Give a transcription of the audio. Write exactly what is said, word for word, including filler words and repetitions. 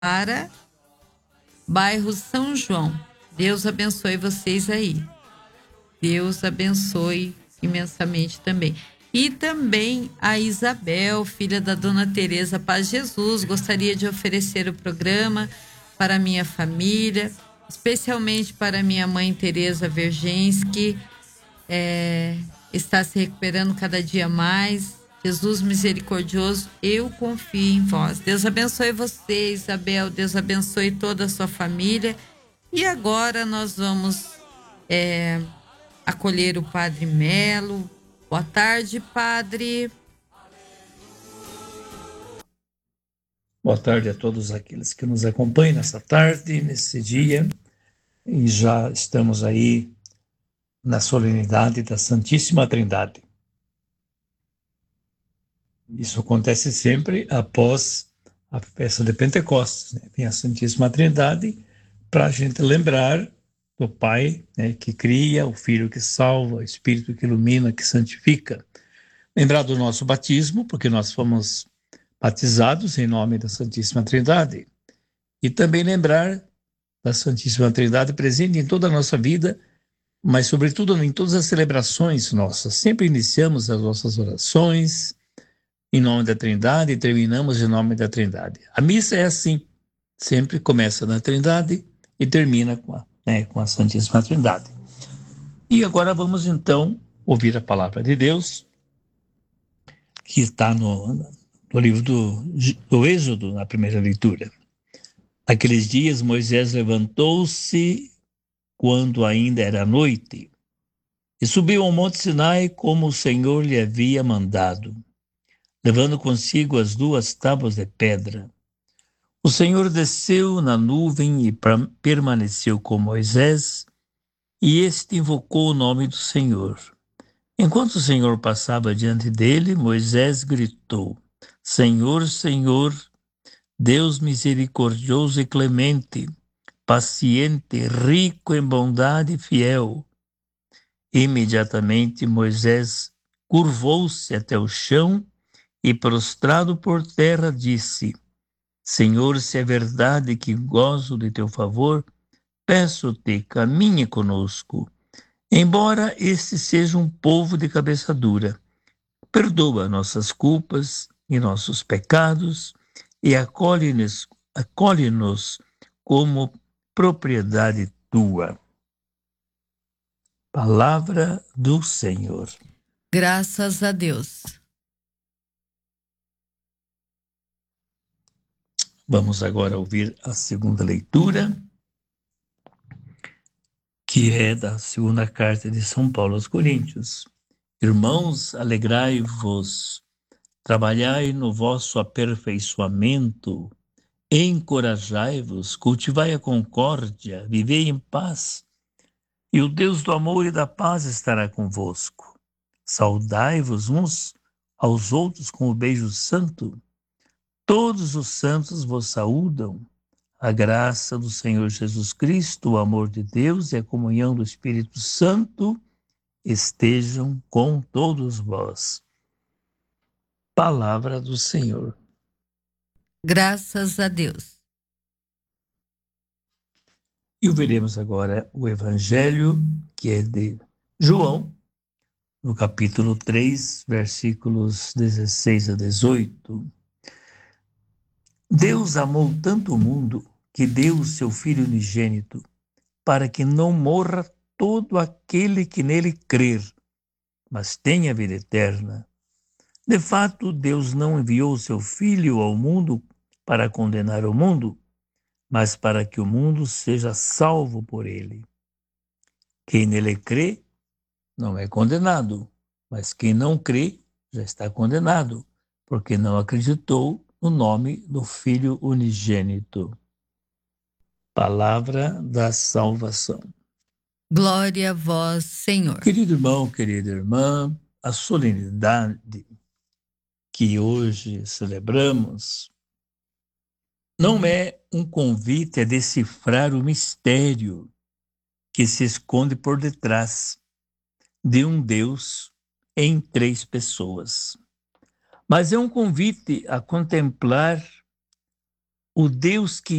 para bairro São João. Deus abençoe vocês aí. Deus abençoe imensamente também. E também a Isabel, filha da Dona Tereza Paz Jesus, gostaria de oferecer o programa para minha família, especialmente para minha mãe Tereza Vergensky, é, está se recuperando cada dia mais. Jesus misericordioso, eu confio em vós. Deus abençoe você, Isabel. Deus abençoe toda a sua família. E agora nós vamos é, acolher o Padre Melo. Boa tarde, Padre. Boa tarde a todos aqueles que nos acompanham nessa tarde, nesse dia. E já estamos aí na solenidade da Santíssima Trindade. Isso acontece sempre após a festa de Pentecostes, né? Vem a Santíssima Trindade para a gente lembrar do Pai, né, que cria, o Filho que salva, o Espírito que ilumina, que santifica. Lembrar do nosso batismo, porque nós fomos batizados em nome da Santíssima Trindade. E também lembrar da Santíssima Trindade presente em toda a nossa vida, mas sobretudo em todas as celebrações nossas. Sempre iniciamos as nossas orações em nome da Trindade e terminamos em nome da Trindade. A missa é assim, sempre começa na Trindade e termina com a, né, com a Santíssima Trindade. E agora vamos então ouvir a palavra de Deus, que está no, no livro do, do Êxodo, na primeira leitura. Naqueles dias Moisés levantou-se quando ainda era noite e subiu ao monte Sinai como o Senhor lhe havia mandado, levando consigo as duas tábuas de pedra. O Senhor desceu na nuvem e permaneceu com Moisés, e este invocou o nome do Senhor. Enquanto o Senhor passava diante dele, Moisés gritou: Senhor, Senhor, Deus misericordioso e clemente, paciente, rico em bondade e fiel. Imediatamente Moisés curvou-se até o chão e, prostrado por terra, disse: Senhor, se é verdade que gozo de teu favor, peço-te, caminhe conosco. Embora este seja um povo de cabeça dura, perdoa nossas culpas e nossos pecados e acolhe-nos, acolhe-nos como propriedade tua. Palavra do Senhor. Graças a Deus. Vamos agora ouvir a segunda leitura, que é da segunda carta de São Paulo aos Coríntios. Irmãos, alegrai-vos, trabalhai no vosso aperfeiçoamento, encorajai-vos, cultivai a concórdia, vivei em paz, e o Deus do amor e da paz estará convosco. Saudai-vos uns aos outros com o beijo santo. Todos os santos vos saúdam. A graça do Senhor Jesus Cristo, o amor de Deus e a comunhão do Espírito Santo estejam com todos vós. Palavra do Senhor. Graças a Deus. E veremos agora o Evangelho, que é de João, no capítulo três, versículos dezesseis a dezoito. Deus amou tanto o mundo que deu o seu Filho unigênito, para que não morra todo aquele que nele crer, mas tenha vida eterna. De fato, Deus não enviou o seu Filho ao mundo para condenar o mundo, mas para que o mundo seja salvo por ele. Quem nele crê não é condenado, mas quem não crê já está condenado, porque não acreditou no nome do Filho unigênito. Palavra da salvação. Glória a vós, Senhor. Querido irmão, querida irmã, a solenidade que hoje celebramos não é um convite a decifrar o mistério que se esconde por detrás de um Deus em três pessoas, mas é um convite a contemplar o Deus que